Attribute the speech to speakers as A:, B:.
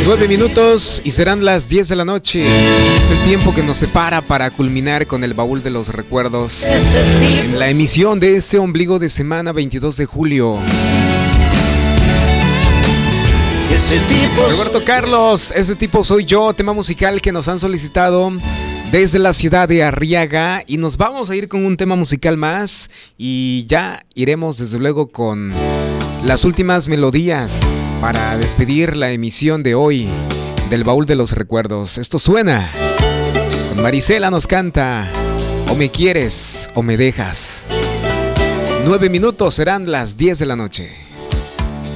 A: 9 minutos y serán las 10 de la noche. Es el tiempo que nos separa para culminar con el baúl de los recuerdos en la emisión de este ombligo de semana 22 de julio. Roberto Carlos, ese tipo soy yo, tema musical que nos han solicitado desde la ciudad de Arriaga, y nos vamos a ir con un tema musical más y ya iremos desde luego con las últimas melodías para despedir la emisión de hoy del baúl de los recuerdos. Esto suena con Marisela, nos canta O me quieres o me dejas. 9 minutos, serán las 10 de la noche.